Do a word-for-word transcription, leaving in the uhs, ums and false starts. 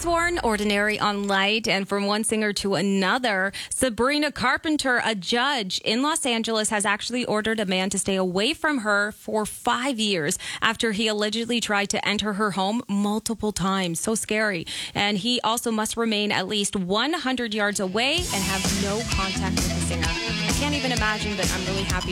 Sworn, Ordinary on Light, and from one singer to another, Sabrina Carpenter, a judge in Los Angeles, has actually ordered a man to stay away from her for five years after he allegedly tried to enter her home multiple times. So scary. And he also must remain at least one hundred yards away and have no contact with the singer. I can't even imagine, but I'm really happy